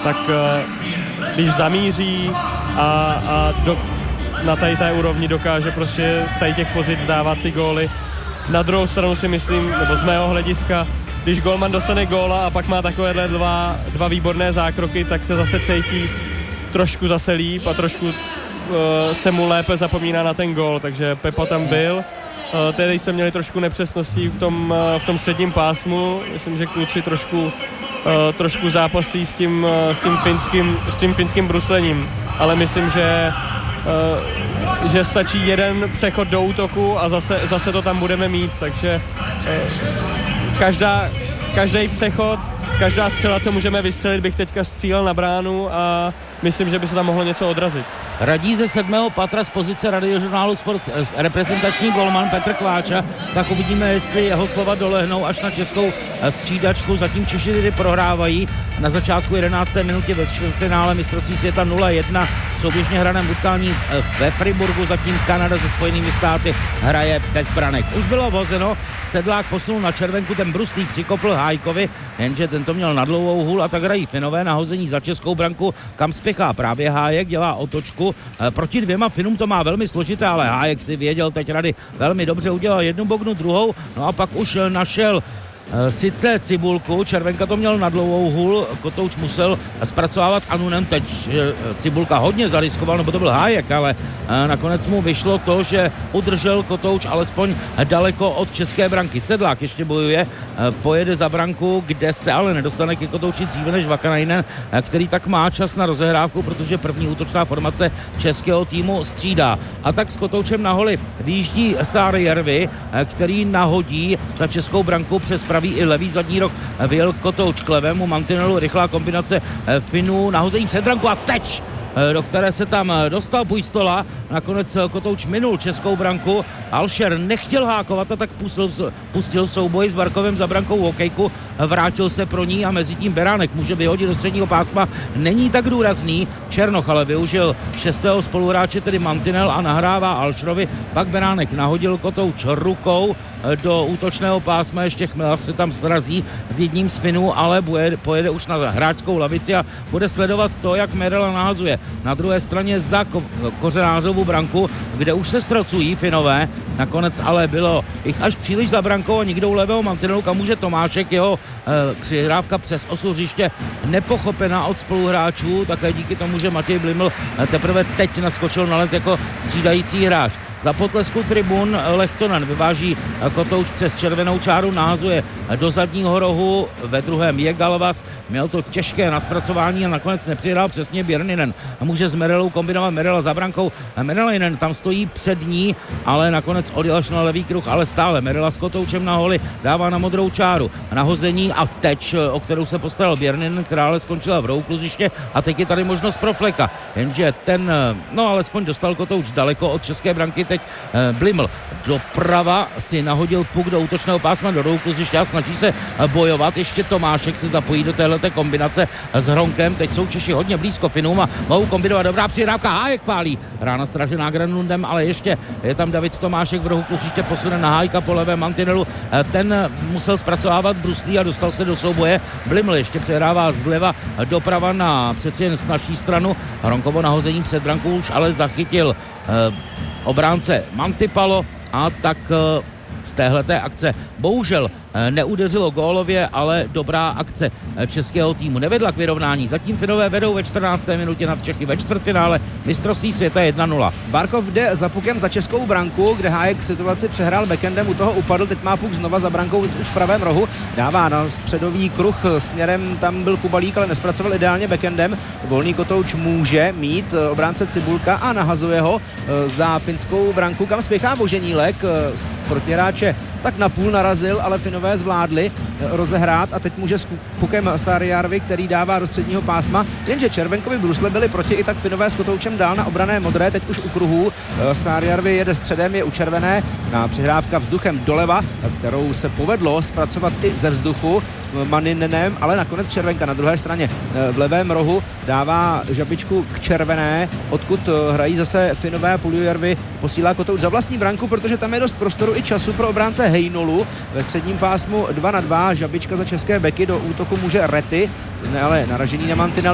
tak když zamíří a na tady té úrovni dokáže prostě z tady těch pozic dávat ty góly. Na druhou stranu si myslím, nebo z mého hlediska, když golman dostane góla a pak má takovéhle dva výborné zákroky, tak se zase cítí trošku zase líp a trošku se mu lépe zapomíná na ten gól, takže Pepa tam byl. Tady jsme měli trošku nepřesností v tom středním pásmu. Myslím, že kluci trošku zápasí s tím finským bruslením, ale myslím, že stačí jeden přechod do útoku a zase to tam budeme mít, takže každý přechod, každá střela, co můžeme vystřelit, bych teďka střílel na bránu a myslím, že by se tam mohlo něco odrazit. Radí ze 7. patra z pozice Radiožurnálu Sport reprezentační golman Petr Kváča, tak uvidíme, jestli jeho slova dolehnou až na českou střídačku. Zatím Češi tedy prohrávají na začátku 11. minutě ve čtvrtfinále mistrovství světa 0-1 souběžně hraném utkání ve Friburgu, zatím Kanada se Spojenými státy hraje bez branek. Už bylo vozeno, Sedlák posunul na červenku, ten bruslík přikopl Hájkovi, jenže tento měl na dlouhou hůl a tak hrají Finové na hození za českou branku, kam spěchá právě Hájek, dělá otočku. Proti dvěma Finům to má velmi složité, ale Hájek si věděl teď rady velmi dobře, udělal jednu bognu, druhou, no a pak už našel sice Cibulku, Červenka to měl na dlouhou hůl, Kotouč musel zpracovávat Anunem, teď Cibulka hodně zariskoval, nebo to byl Hájek, ale nakonec mu vyšlo to, že udržel Kotouč alespoň daleko od české branky. Sedlák ještě bojuje, pojede za branku, kde se ale nedostane ke Kotouči dříve než Vakanainen, který tak má čas na rozehrávku, protože první útočná formace českého týmu střídá. A tak s Kotoučem na holi vyjíždí Saarijärvi, který nahodí za českou branku přes pravý i levý zadní roh, vyjel Kotouč k levému mantinelu, rychlá kombinace Finů, nahození před branku a teď, do které se tam dostal Pujstola, nakonec Kotouč minul českou branku, Alšer nechtěl hákovat a tak pustil souboj s Barkovem za brankou hokejku, vrátil se pro ní a mezi tím Beránek může vyhodit do středního pásma, není tak důrazný, Černoch ale využil šestého spoluhráče, tedy mantinel a nahrává Alšerovi, pak Beránek nahodil Kotouč rukou do útočného pásma, ještě Chmelař se tam srazí s jedním z Finů, ale pojede už na hráčskou lavici a bude sledovat to, jak Merela nahazuje. Na druhé straně za Kořenářovu branku, kde už se ztracují Finové, nakonec ale bylo jich až příliš za brankou a nikdo u levého mantinelu, kam může Tomášek, jeho přihrávka přes osu hřiště nepochopená od spoluhráčů, také díky tomu, že Matěj Bliml teprve teď naskočil na led jako střídající hráč. Za potlesku tribun Lehtonen vyváží Kotouč přes červenou čáru, nahazuje do zadního rohu, ve druhém je Galvas, měl to těžké na zpracování a nakonec nepřihrál přesně Björninen. Může s Merelou kombinovat, Merela za brankou, Merelinen tam stojí před ní, ale nakonec odjel až na levý kruh, ale stále Merela s Kotoučem na holi dává na modrou čáru, nahození a teď, o kterou se postaral Björninen, která ale skončila v rohu kluziště a teď je tady možnost pro Fleka, jenže ten, no alespoň dostal Kotouč daleko od české branky, teď Bliml doprava si nahodil puk do útočného pásma do rohu kluziště a snaží se bojovat, ještě Tomášek se zapojí do téhleté kombinace s Hronkem, teď jsou Češi hodně blízko Finům a mohou kombinovat, dobrá přihrávka, Hájek pálí, rána stražená Granlundem, ale ještě je tam David Tomášek v rohu kluziště, posune na Hájka po levém mantinelu, ten musel zpracovávat bruslí a dostal se do souboje, Bliml ještě přehrává zleva doprava na přeci jen snažší stranu, Hronkovo nahození před brankou už ale zachytil obránce Mantipalo a tak z téhleté akce bohužel neudeřilo gólově, ale dobrá akce českého týmu nevedla k vyrovnání. Zatím Finové vedou ve 14. minutě nad Čechy ve čtvrtfinále mistrovství světa 1-0. Barkov jde za pukem za českou branku, kde Hájek situaci přehrál backendem, u toho upadl, teď má puk znova za brankou už v pravém rohu, dává na středový kruh směrem, tam byl Kubalík, ale nespracoval ideálně backendem. Volný Kotouč může mít obránce Cibulka a nahazuje ho za finskou branku, kam spěchá Voženílek z protihráče, tak napůl narazil, ale Finové zvládli rozehrát a teď může s pukem Saarijärvi, který dává do středního pásma, jenže Červenkovi brusle byli proti, i tak Finové s Kotoučem dál na obrané modré, teď už u kruhu. Saarijärvi jede středem, je u červené, na přihrávka vzduchem doleva, kterou se povedlo zpracovat i ze vzduchu Maninenem, ale nakonec Červenka na druhé straně v levém rohu dává žabičku k červené, odkud hrají zase Finové a Puljujärvi posílá Kotouč za vlastní branku, protože tam je dost prostoru i času pro obránce Heinolu. Ve středním pásmu 2-2, žabička za české beky, do útoku může Rety, ale naražený na mantinel.